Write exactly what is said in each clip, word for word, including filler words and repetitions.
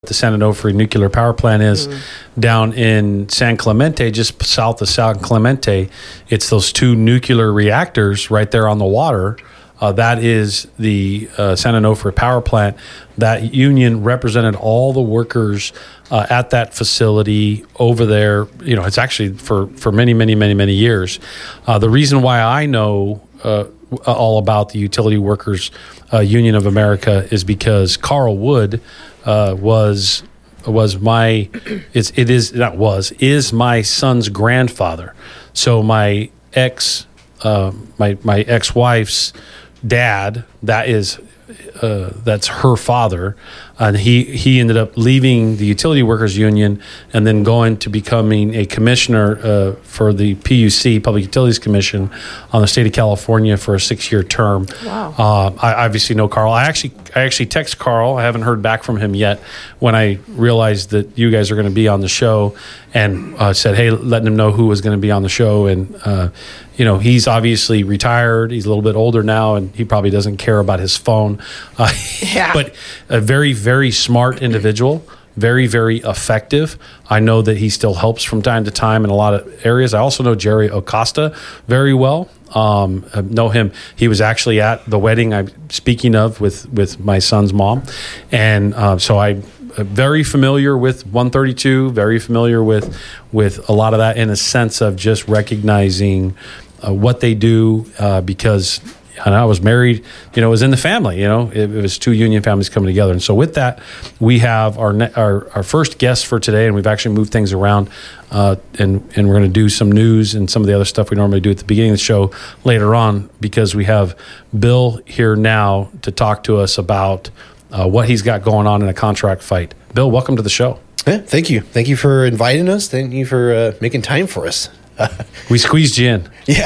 the San Onofre nuclear power plant is mm. down in San Clemente, just south of San Clemente. It's those two nuclear reactors right there on the water. Uh, that is the uh, San Onofre power plant. That union represented all the workers uh, at that facility over there. You know, it's actually for, for many, many, many, many years. Uh, the reason why I know uh, all about the Utility Workers uh, Union of America is because Carl Wood uh, was was my it's it is not was is my son's grandfather. So my ex uh, my my ex-wife's dad, that is uh, that's her father, and he he ended up leaving the Utility Workers Union and then going to becoming a commissioner uh, for the P U C, Public Utilities Commission, on the state of California for a six-year term. Wow. Uh, I obviously know Carl. I actually I actually text Carl. I haven't heard back from him yet. When I realized that you guys are going to be on the show, and uh, said, hey, letting him know who was going to be on the show, and uh, you know, he's obviously retired. He's a little bit older now, and he probably doesn't care about his phone. Uh, yeah. But a very, very smart individual, very, very effective. I know that he still helps from time to time in a lot of areas. I also know Jerry Acosta very well. Um, I know him. He was actually at the wedding I'm speaking of with, with my son's mom. And uh, so I... very familiar with one thirty-two, very familiar with with a lot of that in a sense of just recognizing uh, what they do uh, because I know I was married, you know, it was in the family, you know, it, it was two union families coming together. And so with that, we have our ne- our, our first guest for today, and we've actually moved things around uh, and, and we're going to do some news and some of the other stuff we normally do at the beginning of the show later on, because we have Bill here now to talk to us about Uh, what he's got going on in a contract fight. Bill, welcome to the show. Yeah, thank you. Thank you for inviting us. Thank you for uh, making time for us. We squeezed you in. Yeah.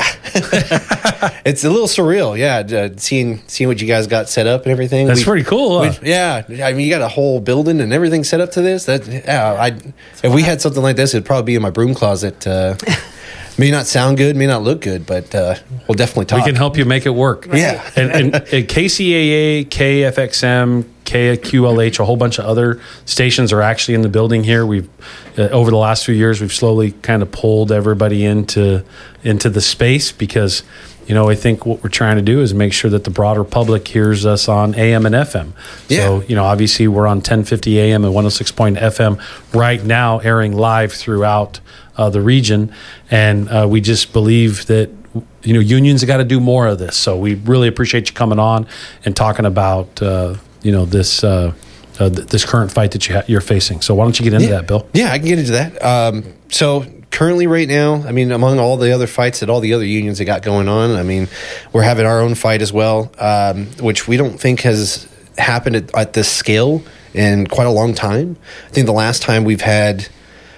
It's a little surreal, yeah, uh, seeing seeing what you guys got set up and everything. That's we, pretty cool, huh? we, yeah. I mean, you got a whole building and everything set up to this. That yeah, I if we had something like this, it'd probably be in my broom closet. Uh, may not sound good, may not look good, but uh, we'll definitely talk. We can help you make it work. Right. Yeah. and, and, and K C A A, K F X M, K Q L H, a whole bunch of other stations are actually in the building here. We've uh, over the last few years, we've slowly kind of pulled everybody into into the space because, you know, I think what we're trying to do is make sure that the broader public hears us on A M and F M. Yeah. So, you know, obviously we're on ten fifty A M and one oh six point F M right now, airing live throughout uh, the region, and uh, we just believe that, you know, unions have got to do more of this. So we really appreciate you coming on and talking about uh, you know, this uh, uh, th- this current fight that you ha- you're facing. So why don't you get into yeah. that, Bill? Yeah, I can get into that. Um, so currently right now, I mean, among all the other fights that all the other unions have got going on, I mean, we're having our own fight as well, um, which we don't think has happened at, at this scale in quite a long time. I think the last time we've had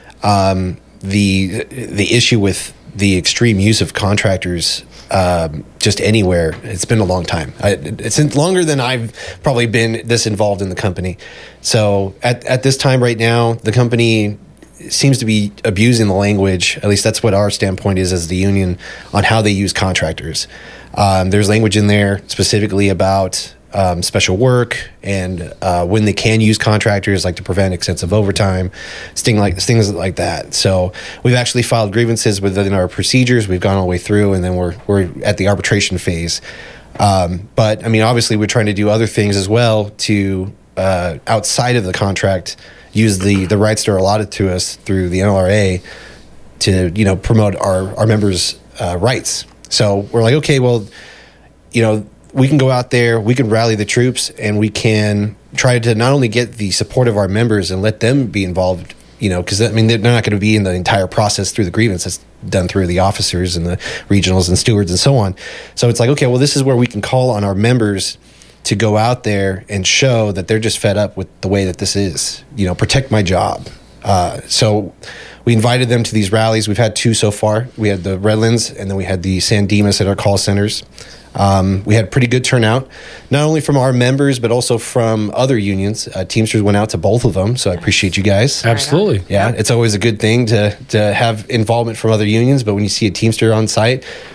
um, the the issue with the extreme use of contractors um, just anywhere, it's been a long time. I, it's longer than I've probably been this involved in the company. So at, at this time right now, the company seems to be abusing the language, at least that's what our standpoint is as the union, on how they use contractors. Um, there's language in there specifically about um, special work and uh, when they can use contractors, like to prevent excessive overtime, things like, things like that. So we've actually filed grievances within our procedures. We've gone all the way through, and then we're we're at the arbitration phase. Um, but, I mean, obviously we're trying to do other things as well to, uh, outside of the contract, use the, the rights that are allotted to us through the N L R A to, you know, promote our, our members' uh, rights. So we're like, okay, well, you know, we can go out there, we can rally the troops, and we can try to not only get the support of our members and let them be involved, you know, because, I mean, they're not going to be in the entire process through the grievance. It's done through the officers and the regionals and stewards and so on. So it's like, okay, well, this is where we can call on our members to go out there and show that they're just fed up with the way that this is, you know, protect my job. Uh, so we invited them to these rallies. We've had two so far. We had the Redlands, and then we had the San Dimas at our call centers. Um, we had pretty good turnout, not only from our members, but also from other unions. Uh, Teamsters went out to both of them, so I appreciate you guys. Absolutely. Yeah, it's always a good thing to to have involvement from other unions, but when you see a Teamster on site,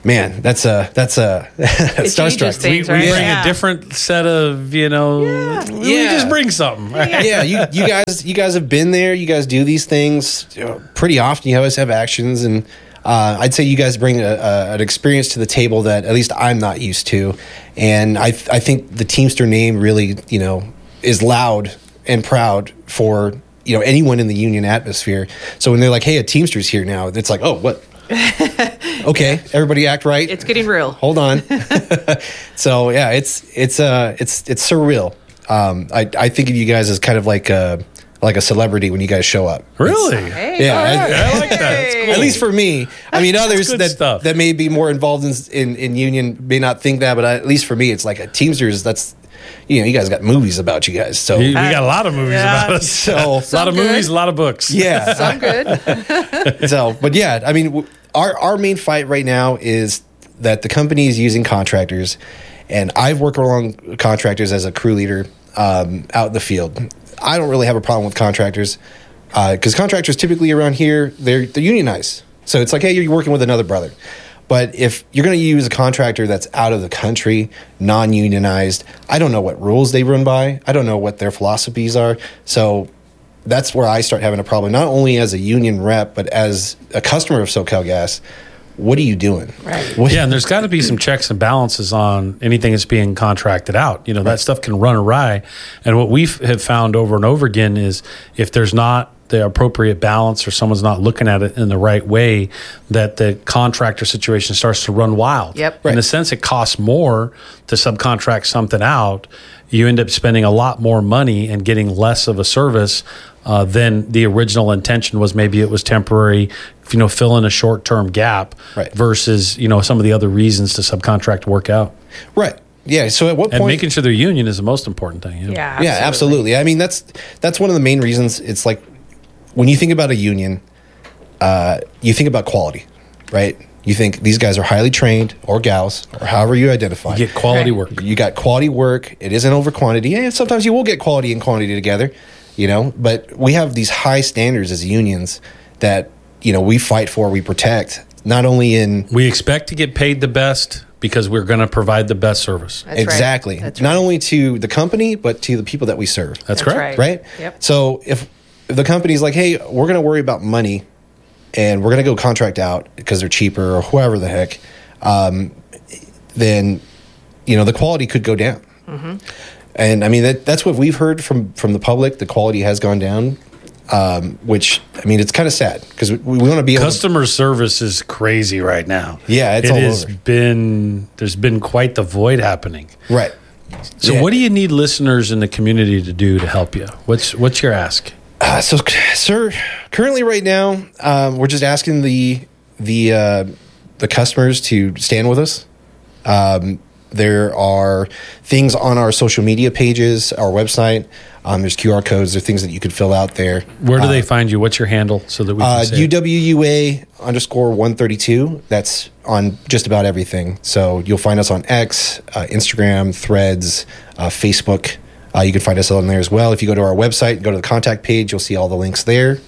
man, that's a that's a starstruck. Things, we right? we bring yeah. a different set of, you know, Yeah. we Yeah. just bring something. Yeah. yeah, you you guys you guys have been there. You guys do these things you know, pretty often. You always have actions, and uh, I'd say you guys bring a, a, an experience to the table that at least I'm not used to. And I I think the Teamster name really you know is loud and proud for you know anyone in the union atmosphere. So when they're like, "Hey, a Teamster's here now," it's like, "Oh, what?" Okay, everybody act right. It's getting real. Hold on. So yeah, it's it's uh it's it's surreal. Um, I I think of you guys as kind of like a like a celebrity when you guys show up. Really? Hey, Yeah, all I- right. I like that. That's cool. At least for me. I mean, others good that stuff. that may be more involved in, in in union may not think that, but at least for me, it's like a Teamsters. That's you know, you guys got movies about you guys. So We, we got a lot of movies Yeah. about us. So- a lot of Some good. movies, a lot of books. yeah. I'm good. So, but yeah, I mean, w- our our main fight right now is that the company is using contractors, and I've worked along contractors as a crew leader um, out in the field. I don't really have a problem with contractors because contractors typically around here they're they're unionized. So it's like, hey, you're working with another brother. But if you're going to use a contractor that's out of the country, non-unionized, I don't know what rules they run by. I don't know what their philosophies are. So that's where I start having a problem, not only as a union rep, but as a customer of SoCalGas. What are you doing? Right. What- Yeah, and there's got to be some checks and balances on anything that's being contracted out. You know, that stuff can run awry. And what we have found over and over again is if there's not the appropriate balance or someone's not looking at it in the right way, that the contractor situation starts to run wild. Yep. In Right. a sense, it costs more to subcontract something out. You end up spending a lot more money and getting less of a service uh, than the original intention was. Maybe it was temporary, you know, fill in a short-term gap Right. versus, you know, some of the other reasons to subcontract work out. Right. Yeah. So at what And point? making sure they're union is the most important thing. you know? Yeah. Yeah, absolutely. I mean, that's that's one of the main reasons. It's like when you think about a union, uh, you think about quality, right? You think these guys are highly trained, or gals, or however you identify. You get quality Right. work. You got quality work. It isn't over quantity. And sometimes you will get quality and quantity together, you know. But we have these high standards as unions that you know we fight for, we protect. Not only in We expect to get paid the best because we're going to provide the best service. That's right. exactly, That's not right. only to the company but to the people that we serve. That's, That's correct. right. Right? Yep. So if if the company's like, hey, we're going to worry about money and we're going to go contract out because they're cheaper or whoever the heck, um, then, you know, the quality could go down. Mm-hmm. And I mean, that, that's what we've heard from, from the public. The quality has gone down, um, which, I mean, it's kind of sad because we, we want to be able to. Customer service is crazy right now. Yeah, it's it all has over. been, there's been quite the void happening. Right. So Yeah. what do you need listeners in the community to do to help you? What's, what's your ask? Uh, so, sir, currently right now, um, we're just asking the the uh, the customers to stand with us. Um, there are things on our social media pages, our website. Um, there's Q R codes. There are things that you could fill out there. Where do they find you? What's your handle so that we can Uh, say it? U W U A underscore one thirty-two. That's on just about everything. So you'll find us on X, uh, Instagram, Threads, uh, Facebook. Uh, you can find us on there as well. If you go to our website, go to the contact page, you'll see all the links there.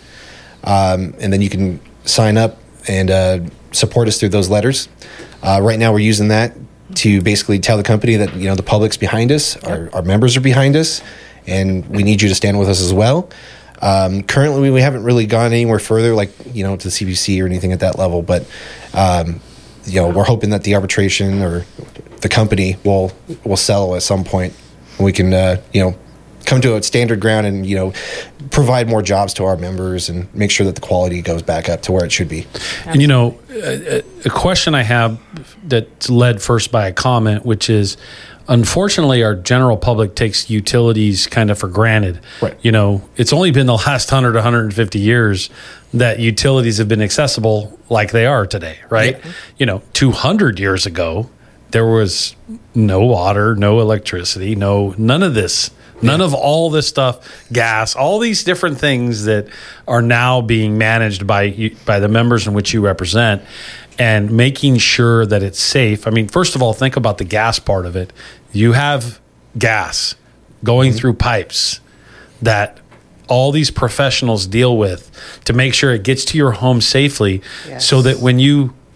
Um, and then you can sign up and uh, support us through those letters. Uh, right now, we're using that to basically tell the company that you know the public's behind us, our, our members are behind us, and we need you to stand with us as well. Um, currently, we, we haven't really gone anywhere further, like you know, to the C B C or anything at that level. But um, you know, we're hoping that the arbitration or the company will will settle at some point, and we can uh, you know come to a standard ground and you know provide more jobs to our members and make sure that the quality goes back up to where it should be. And you know, a, a question I have that's led first by a comment, which is, unfortunately, our general public takes utilities kind of for granted. Right. You know, it's only been the last one hundred, one hundred fifty years that utilities have been accessible like they are today, right? Yeah. You know, two hundred years ago, there was no water, no electricity, no none of this. None of all this stuff, gas, all these different things that are now being managed by you, by the members in which you represent, and making sure that it's safe. I mean, first of all, think about the gas part of it. You have gas going through pipes that all these professionals deal with to make sure it gets to your home safely, Yes. so that when you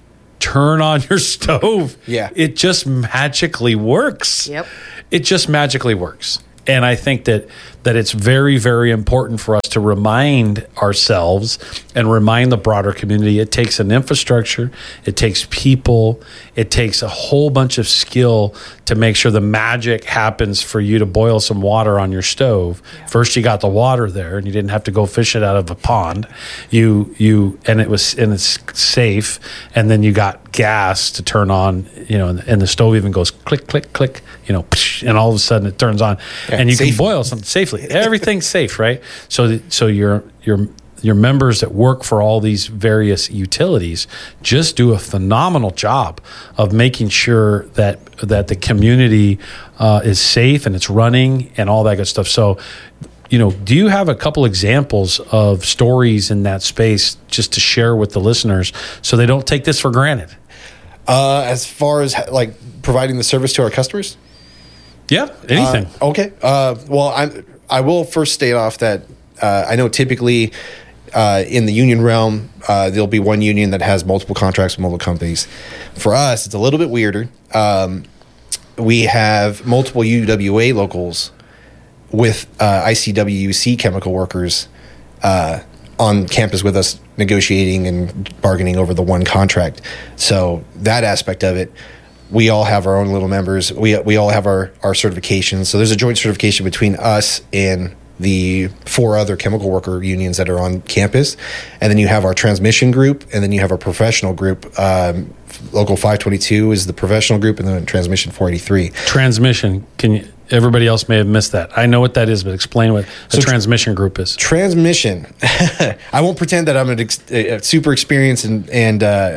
turn on your stove. Yeah. It just magically works. Yep. It just magically works. And I think that that it's very, very important for us to remind ourselves and remind the broader community. It takes an infrastructure, it takes people, it takes a whole bunch of skill to make sure the magic happens for you to boil some water on your stove. Yeah. First, you got the water there, and you didn't have to go fish it out of a pond. You you and it was and it's safe. And then you got gas to turn on, you know, and, and the stove even goes click, click, click, you know, and all of a sudden it turns on, yeah, and you safe. can boil something safely. Everything's safe, right? So, so your your your members that work for all these various utilities just do a phenomenal job of making sure that that the community uh, is safe and it's running and all that good stuff. So, you know, do you have a couple examples of stories in that space just to share with the listeners so they don't take this for granted? Uh, as far as like providing the service to our customers? Yeah, anything. Uh, okay. Uh, well, I'm, I will first state off that uh, I know typically uh, in the union realm, uh, there'll be one union that has multiple contracts with multiple companies. For us, it's a little bit weirder. Um, we have multiple U W A locals with uh, I C W U C chemical workers uh, on campus with us negotiating and bargaining over the one contract. So that aspect of it, we all have our own little members. We we all have our, our certifications. So there's a joint certification between us and the four other chemical worker unions that are on campus. And then you have our transmission group, and then you have our professional group. Um, Local five twenty-two is the professional group, and then transmission four eighty-three. Transmission, can you... Everybody else may have missed that. I know what that is, but explain what the so transmission group is. Transmission. I won't pretend that I'm an ex- a super experienced and, and uh,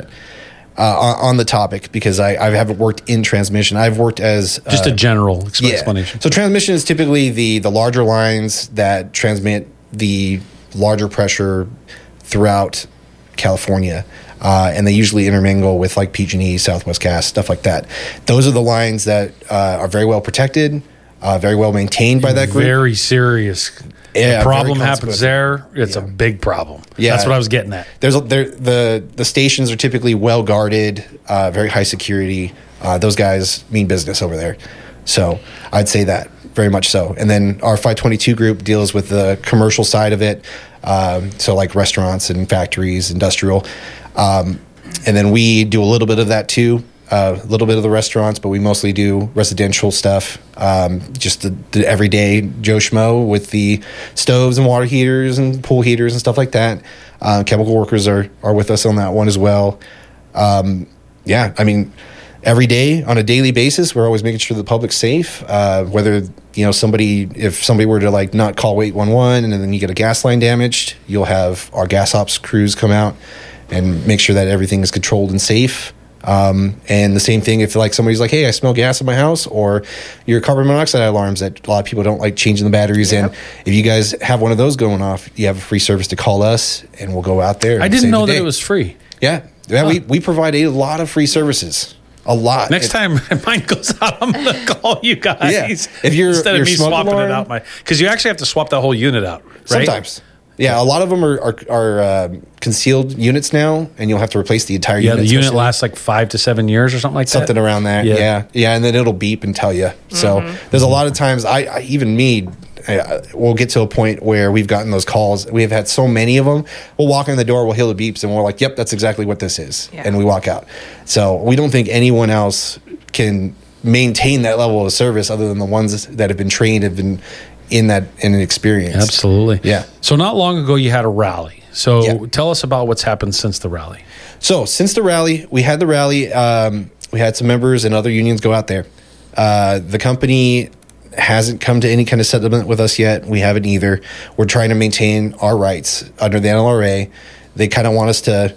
uh, on the topic, because I, I haven't worked in transmission. I've worked as... Uh, Just a general exp- yeah. explanation. So transmission is typically the, the larger lines that transmit the larger pressure throughout California. Uh, and they usually intermingle with like P G and E, Southwest Gas, stuff like that. Those are the lines that uh, are very well protected, uh, very well maintained by that group. Very serious. Yeah, the problem happens there. It's yeah. a big problem. Yeah, that's what I was getting at. There's a, there, the the stations are typically well guarded, uh, very high security. Uh, those guys mean business over there. So I'd say that very much so. And then our five twenty-two group deals with the commercial side of it. Um, so like restaurants and factories, industrial. Um, and then we do a little bit of that too, uh, a little bit of the restaurants, but we mostly do residential stuff. Um, just the, the everyday Joe Schmo with the stoves and water heaters and pool heaters and stuff like that. Uh, chemical workers are, are with us on that one as well. Um, yeah, I mean, every day on a daily basis, we're always making sure the public's safe. Uh, whether, you know, somebody, if somebody were to like not call eight one one and then you get a gas line damaged, you'll have our gas ops crews come out and make sure that everything is controlled and safe. Um, and the same thing if like somebody's like, hey, I smell gas in my house, or your carbon monoxide alarms that a lot of people don't like changing the batteries yep. in. If you guys have one of those going off, you have a free service to call us and we'll go out there. I didn't know that it was free. Yeah. Yeah. Huh. We, we provide a lot of free services. A lot. Next it, time mine goes out, I'm going to call you guys. Yeah. If you're, Instead your of me swapping alarm, it out. my Because you actually have to swap that whole unit out, right? Sometimes. Yeah, a lot of them are are, are uh, concealed units now, and you'll have to replace the entire yeah, unit. Yeah, the unit lasts like five to seven years or something like something that. Something around that, yeah. yeah. Yeah, and then it'll beep and tell you. Mm-hmm. So there's a lot of times, I, I even me, I, we'll get to a point where we've gotten those calls. We have had so many of them. We'll walk in the door, we'll hear the beeps, and we're like, yep, that's exactly what this is. Yeah. And we walk out. So we don't think anyone else can maintain that level of service other than the ones that have been trained, have been in that in an experience. Absolutely. Yeah. So not long ago you had a rally. So yeah. tell us about what's happened since the rally. So since the rally, we had the rally. Um, we had some members and other unions go out there. Uh, the company hasn't come to any kind of settlement with us yet. We haven't either. We're trying to maintain our rights under the N L R A. They kind of want us to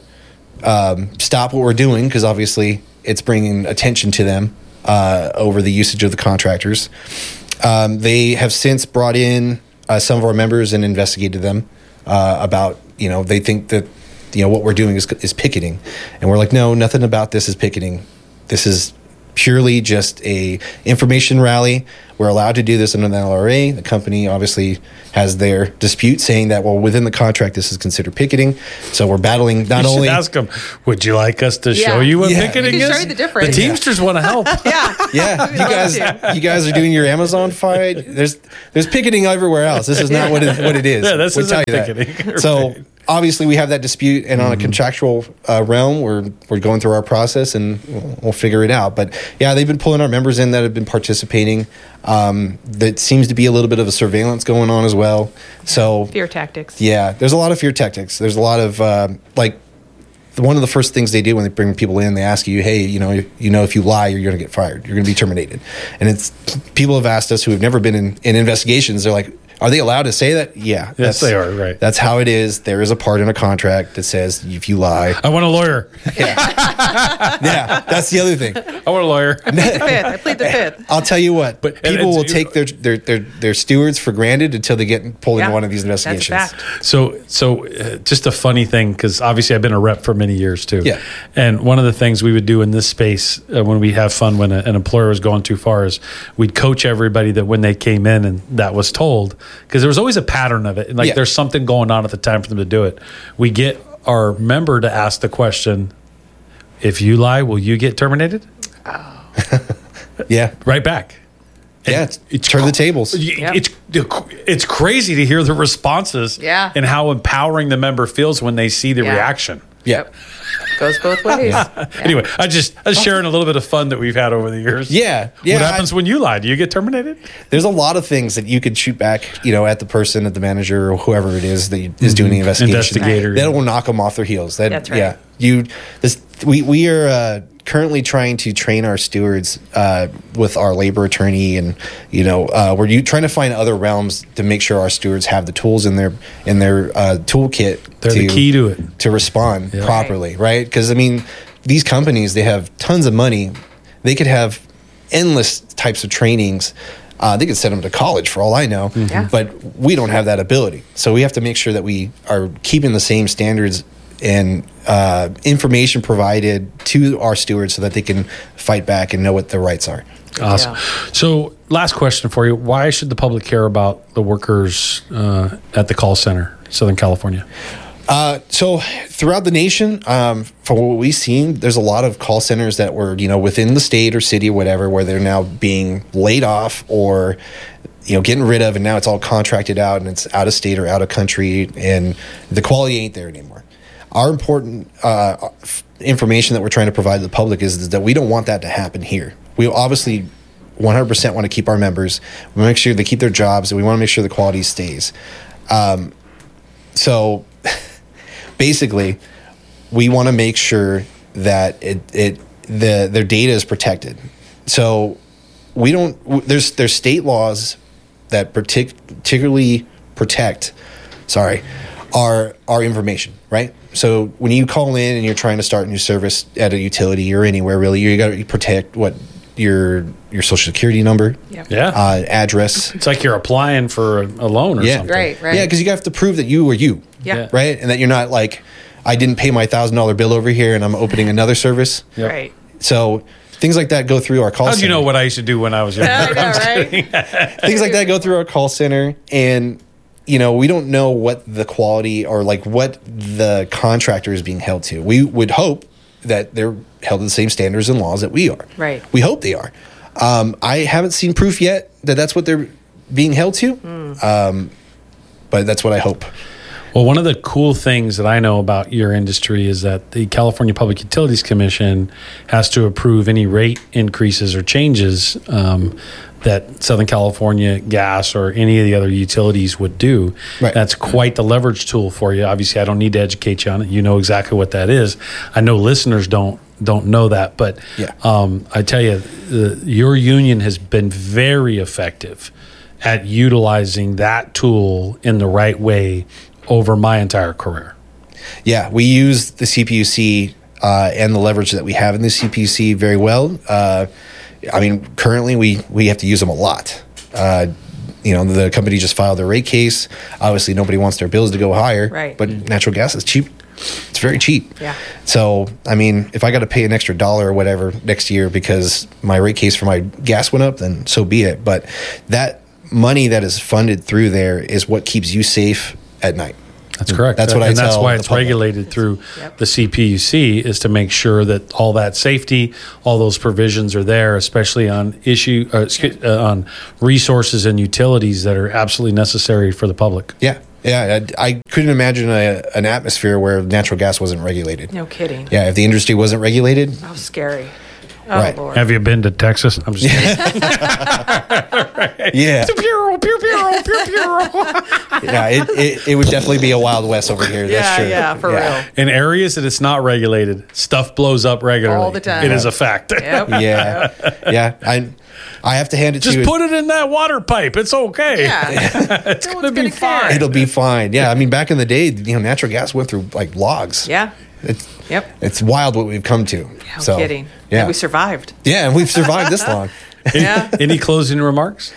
um, stop what we're doing because obviously it's bringing attention to them uh, over the usage of the contractors. Um, they have since brought in uh, some of our members and investigated them uh, about, you know, they think that, you know, what we're doing is, is picketing. And we're like, no, nothing about this is picketing. This is purely just a information rally. We're allowed to do this under the N L R A. The company obviously has their dispute saying that, well, within the contract, this is considered picketing. So we're battling not you should only... ask them, would you like us to Yeah. show you what Yeah. picketing We can is? show you the difference. The Teamsters want to help. Yeah. Yeah, you love guys, to. you guys are doing your Amazon fight. There's, there's picketing everywhere else. This is not what it, what it is. Yeah, this We'll isn't tell you that. picketing. So obviously, we have that dispute, and on a contractual uh, realm, we're we're going through our process, and we'll, we'll figure it out. But yeah, they've been pulling our members in that have been participating. Um, that seems to be a little bit of a surveillance going on as well. So Fear tactics. yeah, there's a lot of fear tactics. There's a lot of uh, like one of the first things they do when they bring people in, they ask you, hey, you know, you know, if you lie, you're going to get fired. You're going to be terminated. And it's people have asked us who have never been in, in investigations. They're like, are they allowed to say that? Yeah, Yes, they are, right. That's how it is. There is a part in a contract that says if you lie, I want a lawyer. yeah, that's the other thing. I want a lawyer. I plead the fifth. I plead the fifth. I'll tell you what, But- and people it's- will take their, their their their stewards for granted until they get pulled Yeah, into one of these that's a investigations. fact. So, so uh, just a funny thing, because obviously I've been a rep for many years too. Yeah. And one of the things we would do in this space uh, when we have fun when a, an employer was going too far is we'd coach everybody that when they came in and that was told, because there was always a pattern of it. And like Yeah. there's something going on at the time for them to do it. We get our member to ask the question, if you lie, will you get terminated? Yeah, Right back. yeah. And It's, turn the tables. Yep. It's it's crazy to hear the responses Yeah. and how empowering the member feels when they see the Yeah. reaction. Yeah. Goes both ways. Yeah. Anyway, I just I was sharing a little bit of fun that we've had over the years. Yeah, yeah. what happens I- when you lie? Do you get terminated? There's a lot of things that you could shoot back, you know, at the person, at the manager, or whoever it is that is doing the investigation. Investigator. That will knock them off their heels. That, That's right. Yeah, you. This we we are uh, currently trying to train our stewards uh, with our labor attorney, and you know, uh, we're you trying to find other realms to make sure our stewards have the tools in their in their uh, toolkit. They're the key to it. to respond properly, right? Because I mean, these companies, they have tons of money. They could have endless types of trainings. Uh, they could send them to college for all I know, Yeah. but we don't have that ability. So we have to make sure that we are keeping the same standards and uh, information provided to our stewards so that they can fight back and know what their rights are. Awesome. So, last question for you: why should the public care about the workers uh, at the call center, Southern California? Uh, so throughout the nation, um, from what we've seen, there's a lot of call centers that were, you know, within the state or city or whatever, where they're now being laid off or, you know, getting rid of, and now it's all contracted out and it's out of state or out of country, and the quality ain't there anymore. Our important uh, f- information that we're trying to provide to the public is, is that we don't want that to happen here. We obviously one hundred percent want to keep our members. We make sure they keep their jobs, and we want to make sure the quality stays. Um, so basically, we want to make sure that it, it the their data is protected. So we don't. w- There's there's state laws that partic- particularly protect. Sorry, our our information, right? So when you call in and you're trying to start a new service at a utility or anywhere, really, you got to protect what your your social security number, Yep. Yeah, uh, address. it's like you're applying for a, a loan or Yeah. something. Right, right. Yeah, because you have to prove that you were you. Yeah. Yeah. Right, and that you're not like, I didn't pay my thousand dollar bill over here, and I'm opening another service. Yep. Right. So things like that go through our call How'd center. you know what I used to do when I was younger? I know, right? Things like that go through our call center, and you know, we don't know what the quality or like what the contractor is being held to. We would hope that they're held to the same standards and laws that we are. Right. We hope they are. Um, I haven't seen proof yet that that's what they're being held to, Mm. um, but that's what I hope. Well, one of the cool things that I know about your industry is that the California Public Utilities Commission has to approve any rate increases or changes um, that Southern California Gas or any of the other utilities would do. Right. That's quite the leverage tool for you. Obviously, I don't need to educate you on it. You know exactly what that is. I know listeners don't don't know that, but Yeah. um, I tell you, the, your union has been very effective at utilizing that tool in the right way over my entire career. Yeah, we use the C P U C uh, and the leverage that we have in the C P U C very well. Uh, I mean, currently we we have to use them a lot. Uh, you know, the company just filed their rate case. Obviously, nobody wants their bills to go higher. Right. But natural gas is cheap. It's very cheap. Yeah. So, I mean, if I got to pay an extra dollar or whatever next year because my rate case for my gas went up, then so be it. But that money that is funded through there is what keeps you safe at night. That's correct. That's what I and that's tell why the it's public. regulated through Yep. the C P U C, is to make sure that all that safety, all those provisions are there, especially on issue uh, excuse- uh, on resources and utilities that are absolutely necessary for the public. Yeah. Yeah. I, I couldn't imagine a, an atmosphere where natural gas wasn't regulated. No kidding. Yeah. If the industry wasn't regulated, How scary. Oh, Right. Lord. Have you been to Texas? I'm just kidding. yeah. Pew, pew, pew, pew, pew, pew. yeah, it, it, it would definitely be a Wild West over here. That's Yeah, true. yeah, for real. In areas that it's not regulated, stuff blows up regularly. All the time. It is a fact. Yep. Yeah, yeah. I I have to hand it Just to you. put it in that water pipe. It's okay. Yeah. It's No going one's to be gonna care. fine. It'll be fine. Yeah, I mean, back in the day, you know, natural gas went through like logs. Yeah. It's Yep. it's wild what we've come to. No so, kidding. Yeah, And we survived. yeah, and we've survived this long. Yeah. Any closing remarks?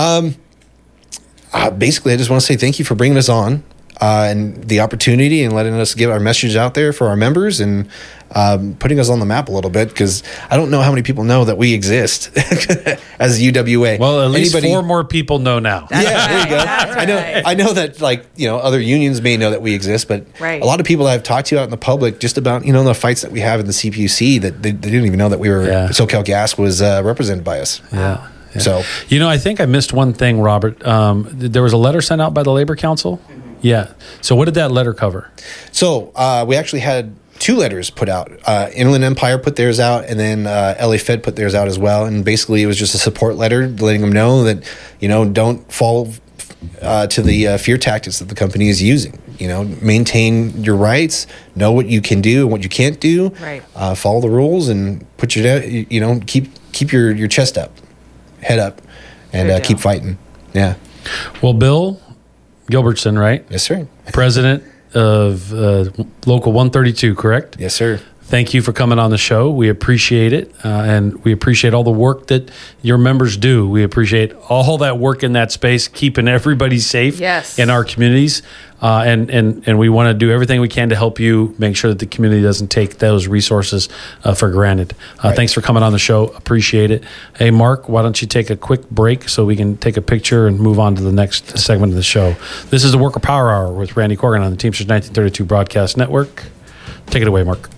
Uh, basically, I just want to say thank you for bringing us on uh, and the opportunity and letting us get our message out there for our members and um, putting us on the map a little bit, because I don't know how many people know that we exist as U W A. Well, at least Anybody- four more people know now. That's yeah, there you go. right, that's I know. right. I know that, like, you know, other unions may know that we exist, but Right. a lot of people that I've talked to out in the public just about, you know, the fights that we have in the C P U C, that they, they didn't even know that we were Yeah. SoCal Gas was uh, represented by us. Yeah. Yeah. So You know, I think I missed one thing, Robert. Um, th- there was a letter sent out by the Labor Council. Yeah. So what did that letter cover? So uh, we actually had two letters put out. Uh, Inland Empire put theirs out, and then uh, L A Fed put theirs out as well. And basically, it was just a support letter letting them know that, you know, don't fall uh, to the uh, fear tactics that the company is using. You know, maintain your rights, know what you can do and what you can't do. Right. Uh, follow the rules and put your, you know, keep keep your, your chest up, head up, and Good uh, keep deal. fighting. Yeah. Well, Bill Gilbertson, right? Yes, sir. President of uh, Local one thirty-two, correct? Yes, sir. Thank you for coming on the show. We appreciate it. Uh, and we appreciate all the work that your members do. We appreciate all that work in that space, keeping everybody safe Yes. in our communities. Uh, and, and, and we want to do everything we can to help you make sure that the community doesn't take those resources uh, for granted. Uh, Right. Thanks for coming on the show. Appreciate it. Hey, Mark, why don't you take a quick break so we can take a picture and move on to the next segment of the show. This is the Worker Power Hour with Randy Corgan on the Teamsters nineteen thirty-two Broadcast Network. Take it away, Mark.